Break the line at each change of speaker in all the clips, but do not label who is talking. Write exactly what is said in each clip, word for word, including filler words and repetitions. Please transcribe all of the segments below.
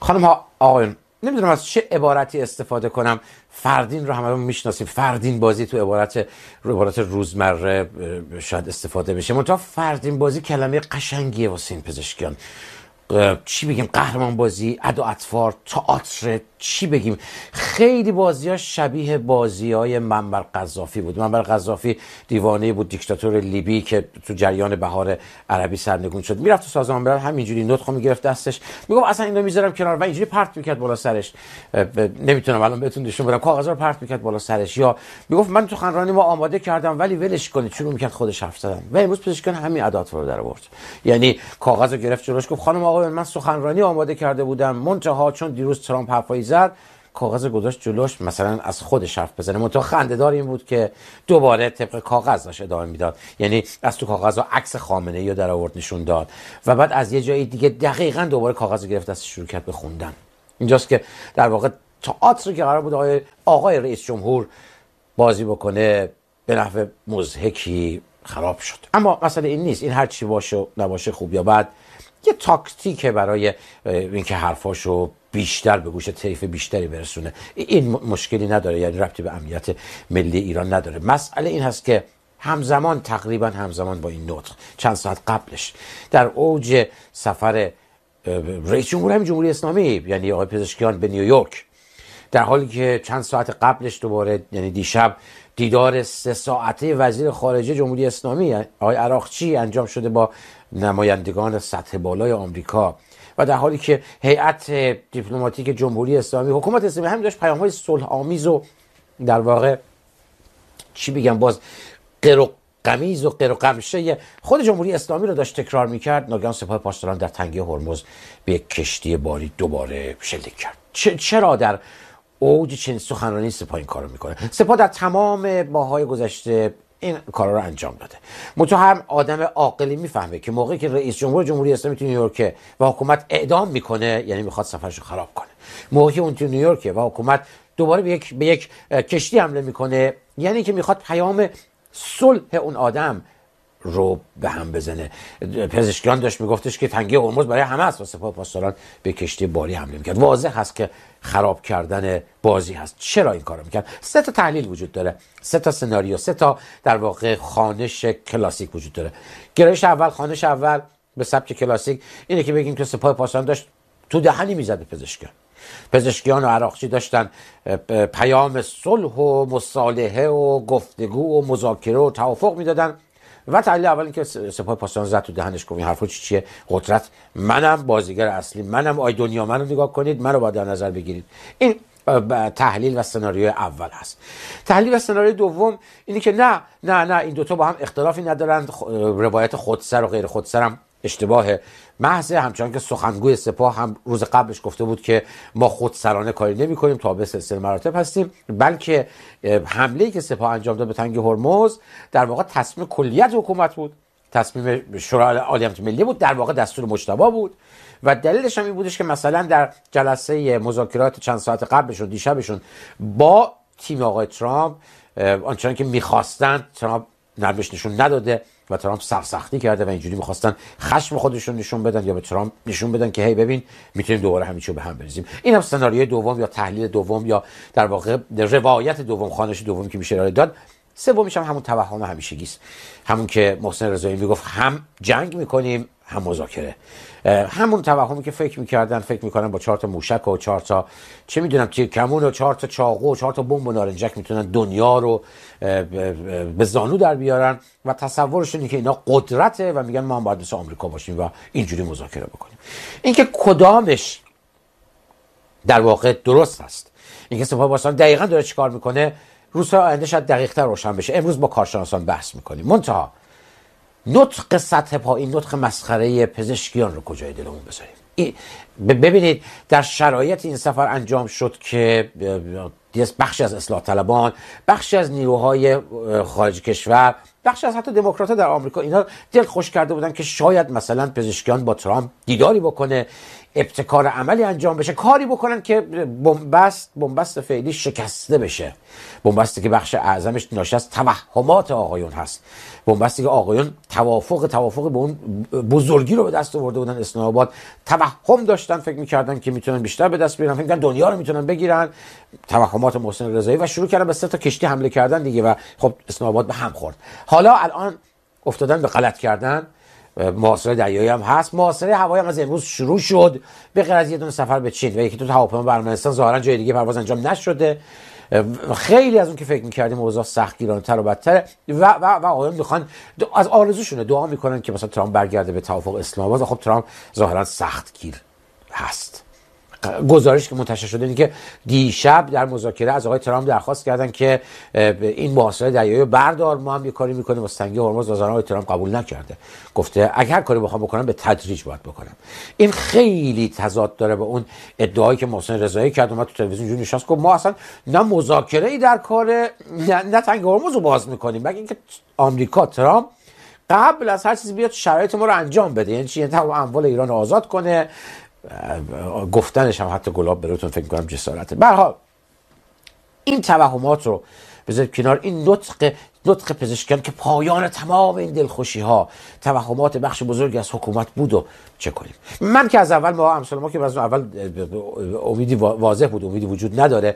خانم ها آقایون، نمیدونم از چه عبارتی استفاده کنم. فردین رو همه میشناسیم، فردین بازی تو عبارت عبارت روزمره شاید استفاده بشه، منتها فردین بازی کلمه قشنگیه واسه این پزشکیان. چی بگیم، قهرمان بازی، ادا اطوار، تئاتر، چی بگیم. خیلی بازی ها شبیه بازی های منبر قذافی بود. منبر قذافی دیوانه بود، دیکتاتور لیبی که تو جریان بهار عربی سرنگون شد، میرفت تو سازمان ملل همینجوری نطقو میگرفت دستش، میگم اصلا اینو میذارم کنار و اینجوری پرت میکرد بالا سرش. نمیتونم الان بهتون نشون بدم، کاغذا رو پرت میکرد بالا سرش. یا میگفت من تو سخنرانی ما آماده کردم ولی ولش کنید، شروع میکرد خودش حرف زدن. و امروز پزشکان همین ادا اطوار رو در آورد. یعنی کاغذ رو گرفت جلوش، گفت خانم آقا من سخنرانی آماده کرده بودم، منتها چون دیروز ترامپ حرفایی زد کاغذ گذاشت جلوش مثلا از خودش حرف بزنه. منتها خنده‌دار این بود که دوباره طبق کاغذ داشت ادامه میداد، یعنی از تو کاغذ ها عکس خامنه‌ای رو در آورد نشون داد و بعد از یه جایی دیگه دقیقاً دوباره کاغذ گرفت دستش شروع کرد به خوندن. اینجاست که در واقع تئاتری که قرار بود آقای آقای رئیس جمهور بازی بکنه به نحو مضحکی خراب شد. اما مسئله این نیست، این هر چی باشه و نباشه خوب یا بد یه تاکتیکه برای اینکه حرفاشو بیشتر به گوش طیف بیشتری برسونه. این مشکلی نداره، یعنی ربطی به امنیت ملی ایران نداره. مسئله این هست که همزمان، تقریبا همزمان با این نطق، چند ساعت قبلش در اوج سفر رئیس جمهور همین جمهوری اسلامی یعنی آقای پزشکیان به نیویورک، در حالی که چند ساعت قبلش دوباره یعنی دیشب دیدار سه ساعته وزیر خارجه جمهوری اسلامی آقای عراقچی انجام شده با نمایندگان سطح بالای آمریکا، و در حالی که هیئت دیپلماتیک جمهوری اسلامی، حکومت اسلامی هم داشت پیام‌های صلح آمیز و در واقع چی بگم باز قر و قمیز و قر و قمشه خود جمهوری اسلامی رو داشت تکرار می‌کرد، ناگهان سپاه پاسداران در تنگه هرمز به یک کشتی باری دوباره شلیک کرد. چرا در اوج چنین سخنرانی سپاه این کارو میکنه؟ سپاه در تمام ماه‌های گذشته این کارا رو انجام داده. منتها هم آدم عاقلی میفهمه که موقعی که رئیس جمهور جمهوری اسلامی تو نیویورک و حکومت اعدام میکنه یعنی میخواد سفرش رو خراب کنه. موقعی که اون تو نیویورک و حکومت دوباره به یک به یک کشتی حمله میکنه یعنی که میخواد پیام صلح اون آدم رو به هم بزنه. پزشکیان داشت میگفتش که تنگه هرمز برای همه است و سپاه پاسداران به کشتی باری حمله میکرد. واضح هست که خراب کردن بازی هست. چرا این کارو میکرد؟ سه تا تحلیل وجود داره، سه تا سناریو، سه تا در واقع خوانش کلاسیک وجود داره. گرایش اول، خوانش اول به سبک کلاسیک اینه که بگیم که سپاه پاسداران داشت تو دهنی میزد به پزشکیان. پزشکیان و عراقچی داشتن پیام صلح و مصالحه و گفتگو و مذاکره و توافق میدادن و تحلیل اول که سپاه پاسداران زد تو دهنش گفت این حرفا چی چیه؟ قدرت منم، بازیگر اصلی منم، آی دنیا منو نگاه کنید، منو باید در نظر بگیرید. این تحلیل و سناریوی اول هست. تحلیل و سناریوی دوم اینه که نه نه نه این دوتا با هم اختلافی ندارند، روایت خودسر و غیر خودسر هم اشتباه محض، همچنان که سخنگوی سپاه هم روز قبلش گفته بود که ما خودسرانه کاری نمی کنیم، تابع سلسله مراتب هستیم، بلکه حمله‌ای که سپاه انجام داد به تنگه هرمز در واقع تصمیم کلیت حکومت بود، تصمیم شورای عالی امنیت ملی بود، در واقع دستور مجتبی بود و دلیلش هم این بودش که مثلا در جلسه مذاکرات چند ساعت قبلشون دیشبشون با تیم آقای ترامپ آنچنان که می‌خواستند ترامپ نرمش نشون نداده و ترامپ سرسختی کرده و اینجوری می‌خواستن خشم خودشون نشون بدن یا به ترامپ نشون بدن که هی ببین میتونیم دوباره همین چیزو به هم بریزیم. این هم سناریوی دوم یا تحلیل دوم یا در واقع روایت دوم، خوانش دوم که میشه ارائه داد. سومیش هم همون توهم همیشگی است، همون که محسن رضایی میگفت هم جنگ میکنیم هم مذاکره. همون توهمی که فکر میکردن فکر میکنن با چهار تا موشک و چهار تا چه میدونم تیر کمون و چهار تا چاقو و چهار تا بمب و نارنجک میتونن دنیا رو به زانو در بیارن و تصورشون اینه که اینا قدرته و میگن ما هم باید مثل آمریکا باشیم و اینجوری مذاکره بکنیم. اینکه کدامش در واقع درست است، اینکه سپاه پاسداران دقیقاً داره چیکار میکنه، روزهای آینده شاید دقیق‌تر روشن بشه. امروز با کارشناسان بحث میکنیم. منتها نطق سطح پایین، نطق مسخره پزشکیان رو کجای دلمون بذاریم؟ ببینید در شرایط این سفر انجام شد که بخشی از اصلاح طلبان، بخشی از نیروهای خارج کشور بخشی از حتی دموکرات‌ها در آمریکا اینا دل خوش کرده بودن که شاید مثلا پزشکیان با ترامپ دیداری بکنه، ابتکار عملی انجام بشه، کاری بکنن که بنبست بنبست فعلی شکسته بشه. بنبستی که بخش اعظمش ناشی از توهمات آقایون هست، بنبستی که آقایون توافق توافق به اون بزرگی رو به دست آورده بودن اسلام آباد، توهم داشتن، فکر می‌کردن که میتونن بیشتر به دست بیارن، فکر می‌کردن دنیا رو میتونن بگیرن، توهمات محسن رضایی، و شروع کردن به سه تا کشتی حمله کردن دیگه و خب اسلام آباد به هم خورد. حالا الان افتادن به غلط کردن. محاصره دریایی هم هست، محاصره هوایی هم از امروز شروع شد، به غیر از یه دونه سفر به چین و یکی تو هواپیما به ارمنستان، ظاهرا جای دیگه پرواز انجام نشده. خیلی از اون که فکر می‌کردیم اوضاع سختگیرانه‌تر و بدتره و و و آقایون میخوان از آرزوشونه دعا میکنن که مثلا ترامپ برگرده به توافق اسلام آباد. خب ترامپ ظاهرا سختگیر هست. گزارش که منتشر شده اینه که دیشب در مذاکره از آقای ترامپ درخواست کردن که این محاصره دریایی رو بردار، ما هم یه کاری میکنیم واسه تنگی هرمز. و آقای ترامپ قبول نکرده، گفته اگه هر کاری بخوام بکنم به تدریج باید بکنم. این خیلی تضاد داره با اون ادعایی که محسن رضایی کرد، اومد تو تلویزیون جون نشست گفت ما اصلا نه مذاکره ای در کار، نه, نه تنگی هرمز رو باز میکنیم، مگه اینکه آمریکا ترامپ قبل از هر چیزی بیاد شرایط ما رو انجام بده. یعنی چی؟ یعنی تمام اموال ایران رو آزاد کنه. گفتنش هم حتی گلاب بروتون فکر کنم جسارته. به هر حال این توهمات رو بذارید کنار. این نطق نطق پزشکیان که پایان تمام این دلخوشی ها، توهمات بخش بزرگی از حکومت بود و چه کنیم. من که از اول ما امثال ما که از اول امیدی واضح بود، امیدی وجود نداره،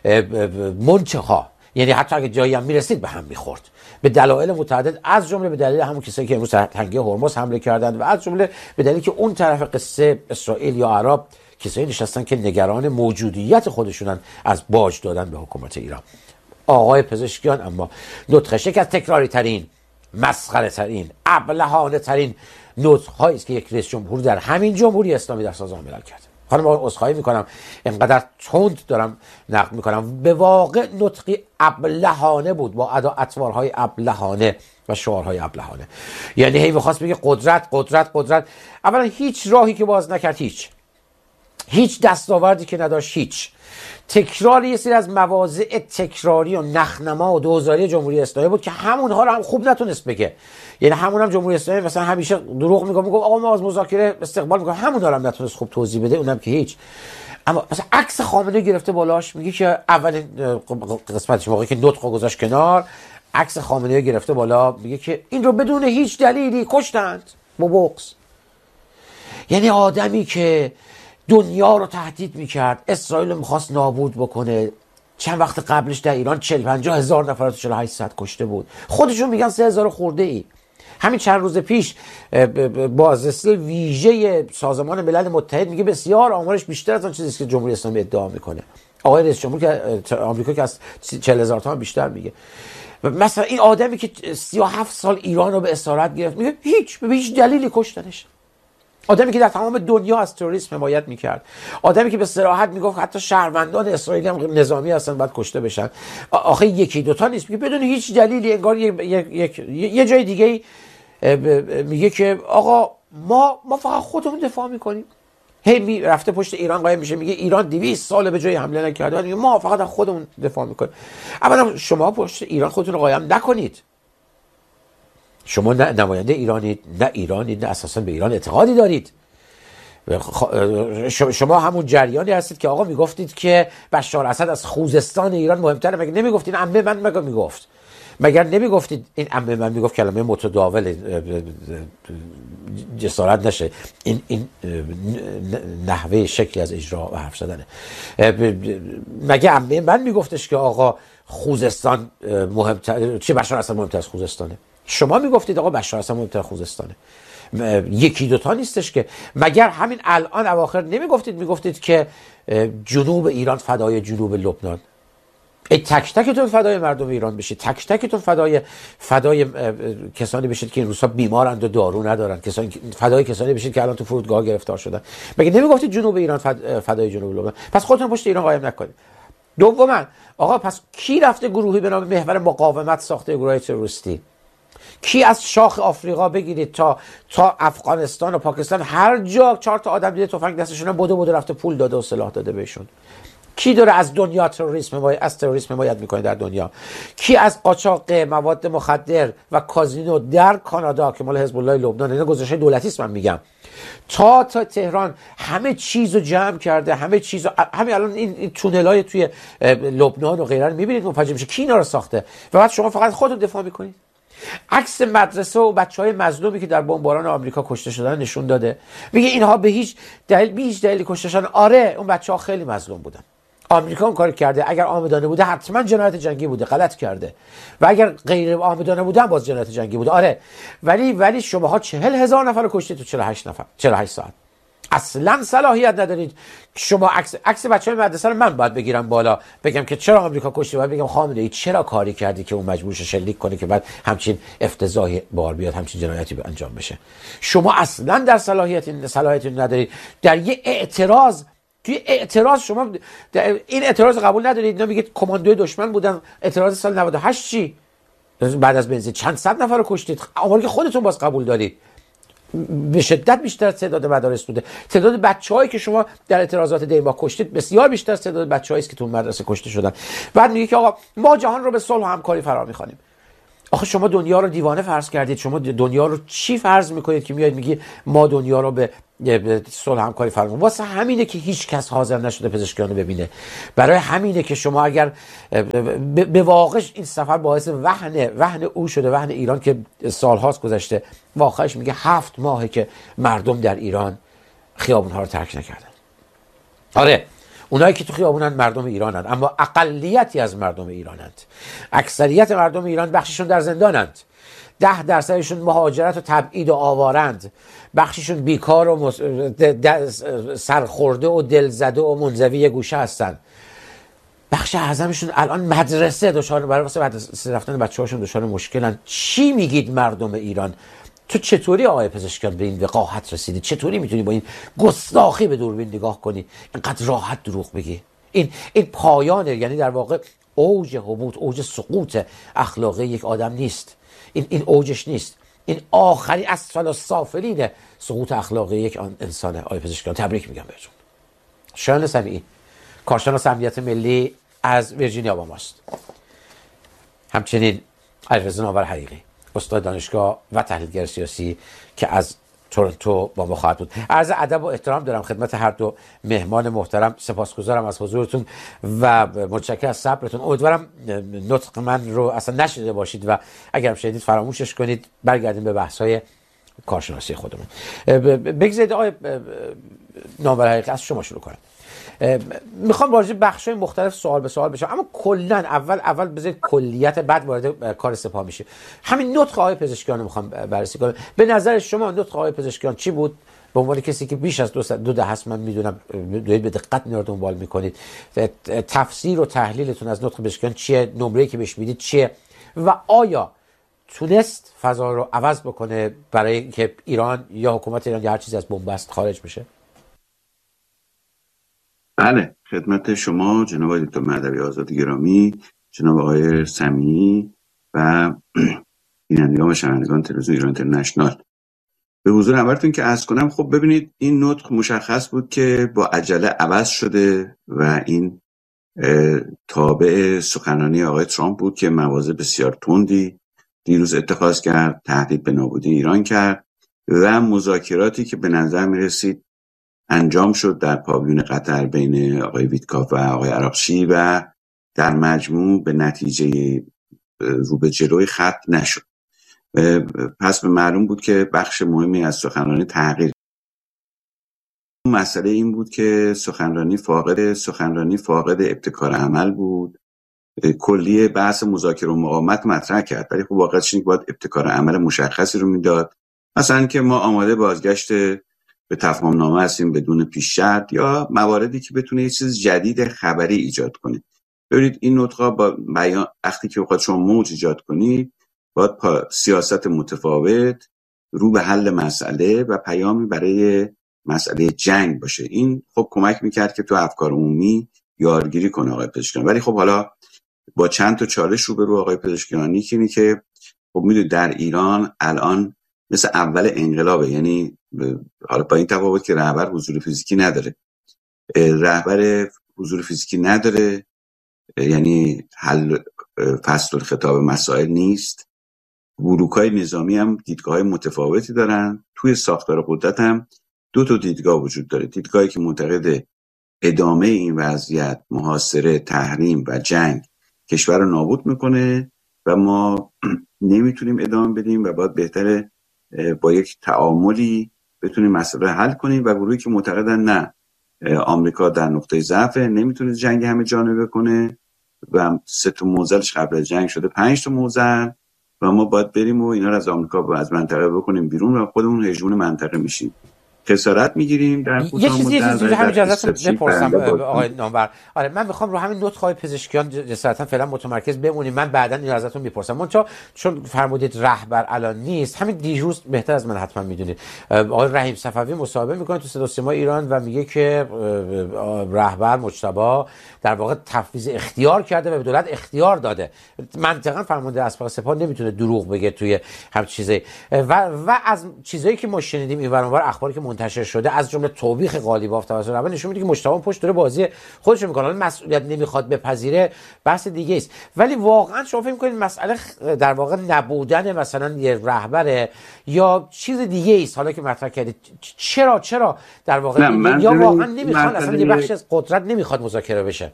منچها یعنی حتی اگه جایی هم میرسید به هم میخورد به دلایل متعدد، از جمله به دلیل همون کسایی که امروز تنگی هرمز حمله کردند و از جمله به دلیلی که اون طرف قصه اسرائیل یا عرب کسایی نشستن که نگران موجودیت خودشونن از باج دادن به حکومت ایران. آقای پزشکیان اما نطقش یک از تکراری ترین، مسخره ترین، ابلهانه ترین نطق هایی است که یک رئیس جمهور در همین جمهوری اسلامی در سازمان ملل کرده. خانم آقای عذرخواهی میکنم اینقدر تند دارم نقد میکنم، به واقع نطقی ابلهانه بود با ادا اطوارهای ابلهانه و شعارهای ابلهانه. یعنی هی میخواست بگه قدرت قدرت قدرت. اولا هیچ راهی که باز نکرد، هیچ هیچ دستاوردی که نداشت، هیچ تکراری یه سری از مواضع تکراری و نخنما و دوزاری جمهوری اسلامی بود که همونها رو هم خوب نتونست بگه. یعنی همون هم جمهوری اسلامی مثلا همیشه دروغ میگه، میگه آقا ما از مذاکره استقبال میکنیم، همونها رو هم نتونست خوب توضیح بده، اونم که هیچ. اما مثلا عکس خامنه‌ای گرفته بالاش، میگه که اولین قسمتش موقعی که نطق گذاشت کنار، عکس خامنه‌ای گرفته بالا، میگه که این رو بدون هیچ دلیلی کشتند با بغض. یعنی آدمی که دنیا رو تهدید میکرد، اسرائیل رو میخواست نابود بکنه، چند وقت قبلش در ایران چهل پنجاه هزار نفر تو چهل و هشت ساعت کشته بود، خودشون میگن سه هزار خورده ای. همین چند روز پیش بازرسی ویژه سازمان ملل متحد میگه بسیار آمارش بیشتر از آن چیزی که جمهوری اسلامی ادعا میکنه. آقای رئیس جمهور که آمریکا که از چهل هزار تا بیشتر میگه. مثلا این آدمی که سی و هفت سال ایران رو به اسارت گرفت، میگه هیچ به هیچ دلیلی کشتنش. آدمی که در تمام دنیا از تروریسم حمایت میکرد، آدمی که به صراحت میگفت حتی شهروندان اسرائیلی هم نظامی هستن باید کشته بشن. آخه یکی دوتا نیست، میگه بدون هیچ دلیلی، انگار یک یک یه جای دیگه میگه که آقا ما ما فقط خودمون دفاع میکنیم. هی می رفته پشت ایران قایم میشه، میگه ایران دویست سال به جای حمله نکرده، میگه ما فقط از خودمون دفاع میکنیم. اولا شما پشت ایران خودتون رو قایم نکنید. شما نه نماینده ایرانید، نه ایرانید، نه اساسا به ایران اعتقادی دارید. شما همون جریانی هستید که آقا میگفتید که بشار اسد از خوزستان ایران مهمتره. مگه نمیگفتید عمه من مگه میگفت؟ مگر نمیگفتید این عمه من میگفت کلمه متداول جسارت نشه، این این نحوه شکلی از اجرا و حرف زدنه. مگه عمه من میگفتش که آقا خوزستان مهمتر، چه بشار اسد مهمتر از خوزستانه؟ شما میگفتید آقا بشار اسد مهمتر از خوزستانه. یکی دوتا نیستش که. مگر همین الان اواخر نمیگفتید میگفتید که جنوب ایران فدای جنوب لبنان؟ ای تک تکتون فدای مردم ایران بشید، تک تکتون فدای فدای کسانی بشید که این روزها بیمارند و دارو ندارن، کسانی فدای کسانی بشید که الان تو فرودگاه گرفتار شدن. مگه نمیگفتید جنوب ایران فدای جنوب لبنان؟ پس خودتون پشت ایران قایم نکنید. دوما آقا پس کی رفته گروهی به نام محور مقاومت ساخته گروه تروریستی؟ کی از شاخ آفریقا بگیرید تا تا افغانستان و پاکستان هر جا چهار تا آدم دیده تفنگ دستشون بوده بوده رفته پول داده و سلاح داده بهشون؟ کی داره از دنیا تروریسم حمایت از تروریسم حمایت میکنه در دنیا؟ کی از قاچاق مواد مخدر و کازینو در کانادا که مال حزب الله لبنان، اینا گزارش دولتی است من میگم، تا تا تهران همه چیزو جمع کرده، همه چیزو، همین الان این, این تونلای توی لبنان و غیره رو میبینید منفجر میشه، کی اینا رو ساخته؟ و بعد شما فقط خودتون دفاع میکنید. عکس مدرسه و بچهای مظلومی که در بمباران آمریکا کشته شدن نشون داده، میگه اینها به هیچ دلیل به هیچ دلیلی کشته شدن. آره اون بچه‌ها خیلی مظلوم بودن، آمریکا اون کار کرده، اگر عامدانه بوده حتما جنایت جنگی بوده، غلط کرده، و اگر غیر عامدانه بوده باز جنایت جنگی بوده. آره ولی ولی شماها چهل هزار نفر رو کشتید تو چهل و هشت نفر چهل و هشت ساعت. اصلا صلاحیت ندارید شما عکس عکس بچهای مدرسه رو من باید بگیرم بالا بگم که چرا آمریکا کشتی، باید بگم خامنه ای چرا کاری کردی که اون مجبور شه شلیک کنه که بعد همچین افتضاحی بار بیاد، همچین جنایتی به انجام بشه. شما اصلا در صلاحیت صلاحیت ندارید در یه اعتراض، توی اعتراض شما این اعتراض قبول ندارید. اینا میگید کماندوی دشمن بودن. اعتراض سال نود و هشت چی؟ بعد از بنزین چند صد نفر رو کشتید، آماری که خودتون باز قبول دارید. به شدت بیشتر تعداد مدارس بوده. تعداد بچه‌هایی که شما در اعتراضات دیما کشتید بسیار بیشتر از تعداد بچه‌هایی است که تو مدرسه کشته شدن. بعد میگه که آقا ما جهان رو به صلح و همکاری فرا می‌خوانیم. آخه شما دنیا رو دیوانه فرض کردید. شما دنیا رو چی فرض می‌کنید که میاد میگی ما دنیا رو به به صلح همکاری فرا می‌خوانیم؟ واسه همینه که هیچ کس حاضر نشده پزشکیان رو ببینه. برای همینه که شما اگر به واقع این سفر باعث وهن وهن او شده، وهن ایران که سال‌هاست گذشته. واقعش میگه هفت ماهه که مردم در ایران خیابون‌ها رو ترک نکردن. آره اونایی که تو خیابونن مردم ایرانند، اما اقلیتی از مردم ایرانند. اکثریت مردم ایران بخششون در زندانند، ده درصدشون مهاجرت و تبعید و آوارند، بخششون بیکار و مس... سرخورده و دلزده و منزوی گوشه هستن، بخش اعظمشون الان مدرسه دچار برای واسه مدرسه رفتن بچه‌هاشون دچار مشکلن. چی میگید مردم ایران؟ تو چطوری آقای پزشکیان به این وقاحت رسیدی؟ چطوری میتونی با این گستاخی به دوربین نگاه کنی، اینقدر راحت دروغ بگی؟ این این پایانه، یعنی در واقع اوج هبوط، اوج سقوط اخلاقی یک آدم نیست. این این اوجش نیست، این آخری اسفل السافلین سقوط اخلاقی یک انسانه. آقای پزشکیان تبریک میگم بهتون. شایان سمیعی، کارشناس امنیت ملی از ویرجینیا با ماست. همچنین علیرضا ناور حقیقی، استاد دانشگاه و تحلیلگر سیاسی که از تورنتو با ما خواهد بود. عرض ادب و احترام دارم خدمت هر دو مهمان محترم. سپاسگزارم از حضورتون و متشکرم از صبرتون. امیدوارم نطق من رو اصلا نشنیده باشید و اگر شنیدید فراموشش کنید. برگردیم به بحث‌های کارشناسی خودمون. بگذارید آقای ناور حقیقی از شما شروع کنم. میخوام راجع به بخش‌های مختلف سوال به سوال بشم، اما کلاً اول اول بذارید کلیت، بعد وارد کار سپاه میشه. همین نطق آقای پزشکیان رو میخوام بررسی کنم. به نظر شما نطق آقای پزشکیان چی بود؟ به عنوان کسی که بیش از دو, دو دهه هست من میدونم دارید به دقت اینا رو دنبال میکنید، تفسیر و تحلیلتون از نطق پزشکیان چیه؟ نمره‌ای که بهش میدید چیه؟ و آیا تونست فضا رو عوض بکنه برای اینکه ایران یا حکومت ایران یا هر چیزی از بن‌بست خارج بشه؟
بله، خدمت شما جناب دکتر مهدوی آزاد گرامی، جناب آقای سمیعی و بینندگان و شنوندگان تلویزیون ایران اینترنشنال. به حضور اولتون که عرض کنم، خب ببینید این نطق مشخص بود که با عجله عوض شده و این تابع سخنرانی آقای ترامپ بود که مواضع بسیار تندی دیروز اتخاذ کرد، تهدید به نابودی ایران کرد و مذاکراتی که به نظر می رسید انجام شد در پاویون قطر بین آقای ویتکاف و آقای عراقچی و در مجموع به نتیجه رو به جلوی خط نشد. پس به معلوم بود که بخش مهمی از سخنرانی تغییر. مسئله این بود که سخنرانی فاقد سخنرانی فاقد ابتکار عمل بود. کلیه بحث مذاکره و مقاومت مطرح کرد، ولی خب واقعیتش اینه که باید ابتکار عمل مشخصی رو میداد، مثلا که ما آماده بازگشت به تفاهم نامه هستیم بدون پیش شرط، یا مواردی که بتونه یه چیز جدید خبری ایجاد کنه. ببینید این نطقا با بیان وقتی که بخواد شما موج ایجاد کنید، باید سیاست متفاوت رو به حل مسئله و پیامی برای مسئله جنگ باشه. این خب کمک میکرد که تو افکار عمومی یارگیری کنه آقای پزشکیان. ولی خب حالا با چند تا چالش روبرو آقای پزشکیان، یکی اینه که خب میدونید در ایران الان مثل اول انقلابه، یعنی حالا با این تفاوت که رهبر حضور فیزیکی نداره، رهبر حضور فیزیکی نداره، یعنی حل فصل الخطاب مسائل نیست. بلوک‌های نظامی هم دیدگاه‌های متفاوتی دارن. توی ساختار قدرت هم دو تا دیدگاه وجود داره. دیدگاهی که معتقد ادامه این وضعیت، محاصره، تحریم و جنگ کشور رو نابود میکنه و ما نمیتونیم ادامه بدیم و باید بهتره با یک تعاملی بتونیم مسئله حل کنیم، و گروهی که معتقدن نه، آمریکا در نقطه ضعف، نمیتونه جنگ همه جانبه کنه و سه تا موزلش قبل از جنگ شده پنج تا موزل و ما باید بریم و اینا رو از آمریکا از منطقه بکنیم بیرون و خودمون هجمون منطقه میشیم، خسارت میگیریم در
یه چیزی یه چیزی همین اجازهتون بپرسم آقای نامور. آره من میخوام رو همین نطق های پزشکیان جسارتا فعلا متمرکز بمونیم، من بعدا اینو ازتون میپرسم. منتها چون فرمودید رهبر الان نیست، همین دیروز بهتر از من حتما میدونید آقای رحیم صفوی مصاحبه میکنه تو صدا و سیما ایران و میگه که رهبر مجتبی در واقع تفویض اختیار کرده و به دولت اختیار داده. منطقا فرمانده اسبق سپاه نمیتونه دروغ بگه توی هم چیزی و و از چیزایی که ما شنیدیم این ور اون ور اخباری که منتشر شده از جمله توبیخ قالیباف توسط رهبر نشون میده که مجتبی پشت داره بازی خودش میکنه، حالا مسئولیت نمیخواد بپذیره بحث دیگه است. ولی واقعا شما فکر میکنید مسئله در واقع نبودن مثلا یه رهبر یا چیز دیگه است حالا که مطرح کردید؟ چرا چرا در واقع یا واقعا نمیخواد اصلا یه بخش از قدرت نمیخواد مذاکره بشه؟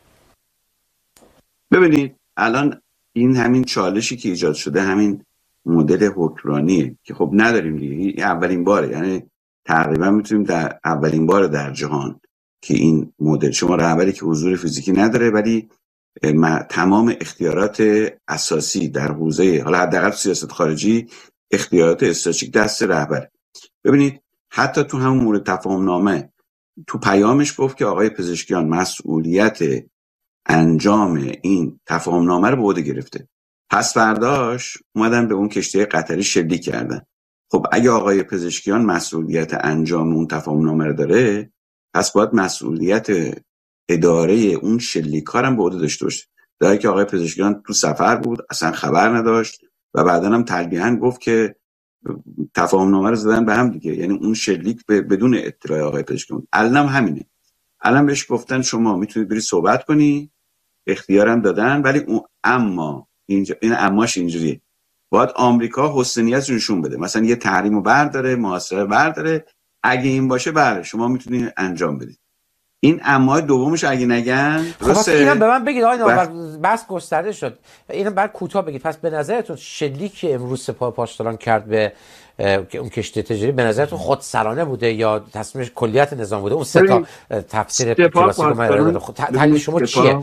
ببینید الان این همین چالشی که ایجاد شده همین مدل حکمرانیه که خب نداریم دیگه، اولین باره، یعنی تقریبا میتونیم در اولین بار در جهان که این مدل شما رهبری که حضور فیزیکی نداره ولی تمام اختیارات اساسی در حوزه حالا حداقل سیاست خارجی اختیارات استراتژیک دست رهبر. ببینید حتی تو همون مورد تفاهم نامه تو پیامش گفت که آقای پزشکیان مسئولیت انجام این تفاهم نامه رو به عهده گرفته. پس فرداش اومدن به اون کشتی قطری شلیک کردن. خب اگه آقای پزشکیان مسئولیت انجام اون تفاهم نامه رو داره، پس باید مسئولیت اداره اون شلیک‌ها هم به عهده داشته باشه. در حالی که آقای پزشکیان تو سفر بود، اصلا خبر نداشت و بعداً هم تلبیحاً گفت که تفاهم نامه رو زدن به هم دیگه، یعنی اون شلیک بدون اطلاع آقای پزشکیان. الان هم همینه. الان بهش گفتن شما میتونید بری صحبت کنی، اختیارم دادن، ولی اون اما اینجا این اماش اینجوریه، باید آمریکا حسنیت نشون بده، مثلا یه تحریمو برداره، محاصره برداره، اگه این باشه بله شما میتونید انجام بدید. این اما دومش اگه نگن
درسته. خب اینم به من بگید آقای نامور، بس گسترده شد، اینم بعد کوتاه بگید. پس به نظرتون شلیک که امروز سپاه پاسداران کرد به اون کشتی تجاری به نظرتون خودسرانه بوده یا تصمیم کلیت نظام بوده؟ اون سه تا تفسیر کلاسیک ما تحلیل شما چیه؟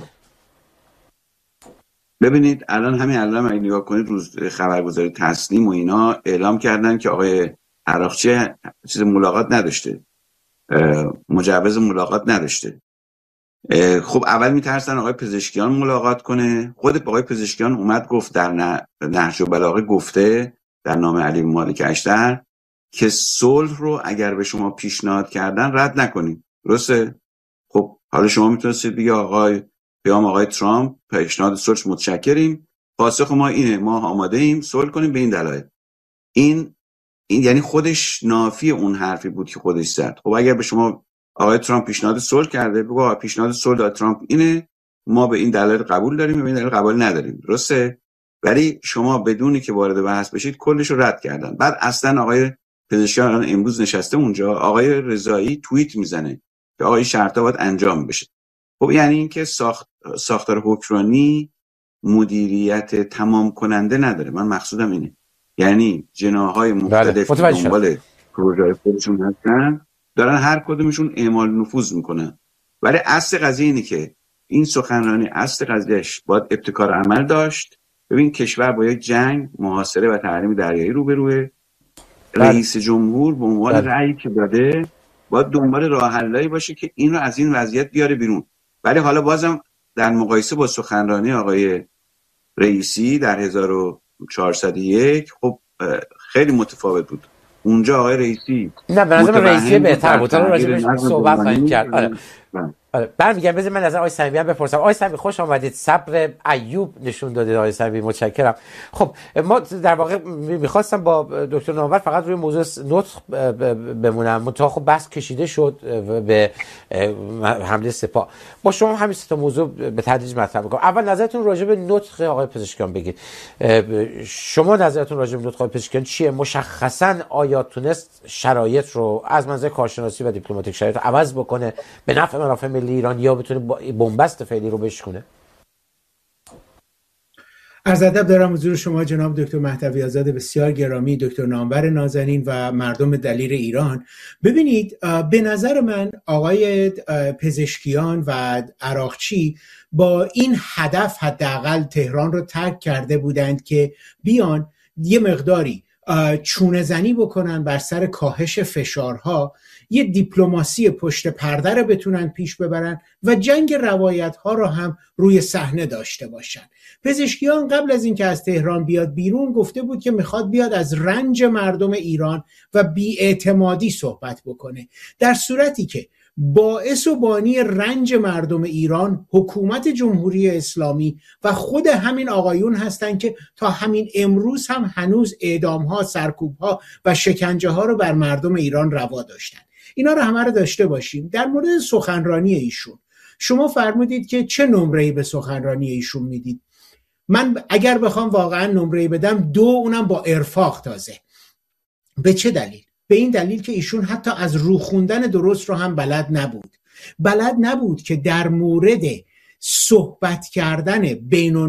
ببینید الان همین الان اگه نگاه کنید روز خبرگزاری تسنیم و اینا اعلام کردن که آقای عراقچی چیز ملاقات نداشته، مجوز ملاقات نداشته. خب اول میترسن آقای پزشکیان ملاقات کنه. خود آقای پزشکیان اومد گفت در نهج البلاغه گفته در نامه علی مالک اشتر که صلح رو اگر به شما پیشنهاد کردن رد نکنید. درسته؟ خب حالا شما میتونستید بگید آقای پیام آقای ترامپ پیشنهاد صلح متشکریم، پاسخ ما اینه، ما آماده ایم صلح کنیم به این دلایل. این این یعنی خودش نافی اون حرفی بود که خودش زد. خب اگر به شما آقای ترامپ پیشنهاد صلح کرده، بگو آقا پیشنهاد صلح داد ترامپ اینه، ما به این دلایل قبول داریم، به این دلایل قبول نداریم. درسته؟ ولی شما بدونی که وارد بحث بشید کلش رو رد کردن. بعد اصلا آقای پزشکیان الان امروز نشسته اونجا، آقای رضایی توییت میزنه که آقا این شرطا باید انجام بشه. خب یعنی اینکه ساخت ساختار حکمرانی مدیریت تمام کننده نداره. من مقصودم اینه، یعنی جناح‌های مختلف دنبال پروژه خودشون هستن، دارن هر کدومشون اعمال نفوذ میکنن. ولی اصل قضیه اینه که این سخنرانی اصل قضیهش باید ابتکار عمل داشت. ببین کشور با یک جنگ، محاصره و تحریم دریایی روبروه. رئیس جمهور به عنوان رأیی که داده باید دنبال راه حلایی باشه که این رو از این وضعیت بیاره بیرون. ولی حالا بازم در مقایسه با سخنرانی آقای رئیسی در هزار و چهارصد و یک خب خیلی متفاوت بود. اونجا آقای رئیسی
نه به نظر رئیسی بهتر بود. حالا راجع بهش صحبت خواهیم کرد. آره برمیگم بذار من از آقای صمیمی هم بپرسم. آقای صمیمی خوش آمدید. صبر ایوب نشون دادید آقای صمیمی، متشکرم. خب ما در واقع میخواستم با دکتر نامور فقط روی موضوع نطق بمونم، منتها خب بحث کشیده شد به حمله سپاه. با شما همین سه تا موضوع به تدریج مطرح میکنم. اول نظرتون راجع به نطق آقای پزشکیان بگید. شما نظرتون راجع به نطق آقای پزشکیان چیه؟ مشخصا آیا تونست شرایط رو از منظر کارشناسی و دیپلماتیک شرایط رو عوض بکنه به نفع منافع ملی ایران، یا بتونه بنبست فعلی رو بشکونه؟
عرض ادب دارم حضور شما جناب دکتر مهدوی آزاد بسیار گرامی، دکتر نامور نازنین و مردم دلیر ایران. ببینید، به نظر من آقای پزشکیان و عراقچی با این هدف حداقل تهران رو ترک کرده بودند که بیان یه مقداری چونه زنی بکنن بر سر کاهش فشارها، یه دیپلماسی پشت پرده رو بتونن پیش ببرن و جنگ روایت ها رو هم روی صحنه داشته باشن. پزشکیان قبل از اینکه از تهران بیاد بیرون گفته بود که میخواد بیاد از رنج مردم ایران و بی‌اعتمادی صحبت بکنه، در صورتی که باعث و بانی رنج مردم ایران حکومت جمهوری اسلامی و خود همین آقایون هستند که تا همین امروز هم هنوز اعدام‌ها، سرکوب‌ها و شکنجه‌ها رو بر مردم ایران روا داشتن. اینا رو همه رو داشته باشیم. در مورد سخنرانی ایشون شما فرمودید که چه نمره‌ای به سخنرانی ایشون میدید؟ من اگر بخوام واقعا نمره‌ای بدم، دو، اونم با ارفاق تازه. به چه دلیل؟ به این دلیل که ایشون حتی از رو خوندن درست رو هم بلد نبود. بلد نبود که در مورد صحبت کردن بین